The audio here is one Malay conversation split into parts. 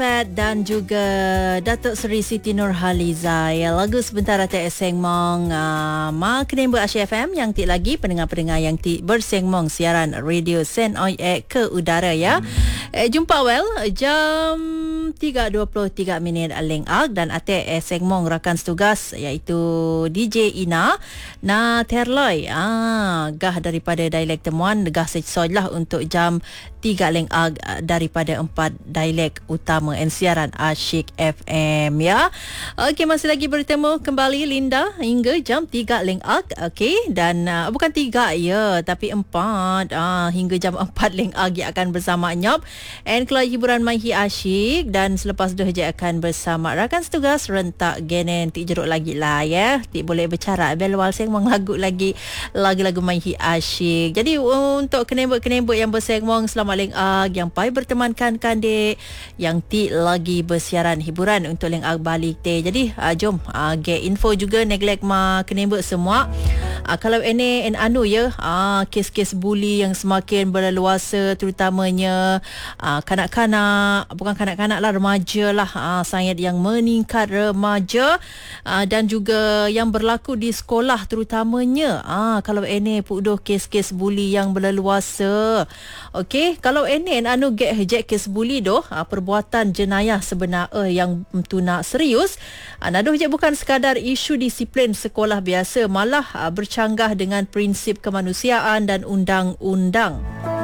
Pat dan juga Datuk Seri Siti Nurhaliza. Lagu sebentar Atik Sengmong Ma Kenemba Asia FM yang tik lagi pendengar-pendengar yang tik bersengmong siaran radio Sen Oi ke udara ya. Jumpa jam 3.23 minit Leng Ag dan Atik Sengmong rakan setugas iaitu DJ Ina na Terloy gah daripada dialek temuan gah sejsoj lah untuk jam 3 Leng Ag daripada 4 dialek utama siaran Asyik FM ya. Okey, masih lagi bertemu kembali Linda hingga jam 3 Leng Ag. Okey, dan bukan 3 ya tapi 4 hingga jam 4 Leng Ag yang akan bersama Nyop and keluar hiburan Maihi Asyik dan selepas tu je akan bersama rakan setugas rentak genen tik jeruk lagi lah ya. Tik boleh bercara belwal sengmong lagu lagi lagu-lagu Maihi Asyik. Jadi untuk kenembek-kenembek yang bersengmong selamat Leng Ag yang pai bertemankan kandik yang tik lagi bersiaran hiburan untuk Leng Ag balik teh. Jadi jom get info juga neglect ma kenembek semua. Kalau ini anu ya kes-kes buli yang semakin berleluasa terutamanya kanak-kanak, bukan kanak-kanak lah, remaja lah, sangat yang meningkat remaja dan juga yang berlaku di sekolah terutamanya. Kalau ini pudoh kes-kes buli yang berleluasa. Okey, kalau ini anu get kes buli doh perbuatan jenayah sebenar yang tunak serius. Nadoh je bukan sekadar isu disiplin sekolah biasa, malah bercanggah dengan prinsip kemanusiaan dan undang-undang.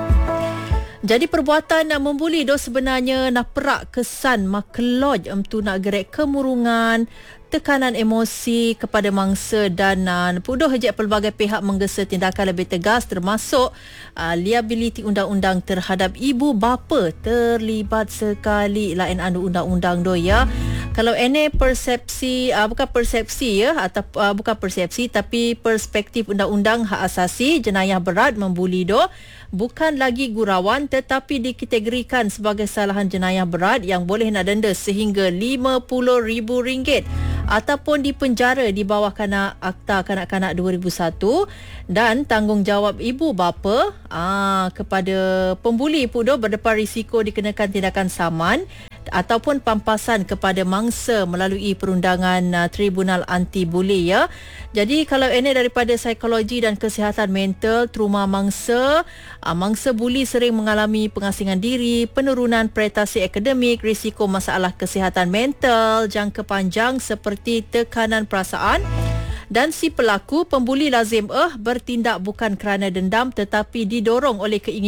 Jadi perbuatan membuli doh sebenarnya nak perak kesan makeloj tu nak gerek kemurungan, tekanan emosi kepada mangsa dan pudoh je pelbagai pihak menggesa tindakan lebih tegas termasuk liability undang-undang terhadap ibu bapa terlibat sekali lain anu undang-undang do ya. Kalau ini persepsi bukan persepsi ya atau bukan persepsi tapi perspektif undang-undang hak asasi jenayah berat membuli do bukan lagi gurauan tetapi dikategorikan sebagai kesalahan jenayah berat yang boleh nak denda sehingga RM50,000 ataupun dipenjara di bawah Akta Kanak-Kanak 2001 dan tanggungjawab ibu bapa kepada pembuli pudo berdepan risiko dikenakan tindakan saman ataupun pampasan kepada mangsa melalui perundangan Tribunal Anti Buli ya. Jadi kalau ini daripada psikologi dan kesihatan mental, trauma mangsa buli sering mengalami pengasingan diri, penurunan prestasi akademik, risiko masalah kesihatan mental jangka panjang seperti tekanan perasaan. Dan si pelaku pembuli lazim bertindak bukan kerana dendam tetapi didorong oleh keinginan